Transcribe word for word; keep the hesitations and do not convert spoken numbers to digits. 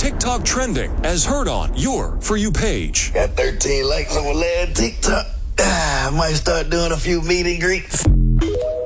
TikTok trending as heard on your For You page. Got thirteen likes on my last TikTok. Ah, I might start doing a few meet and greets.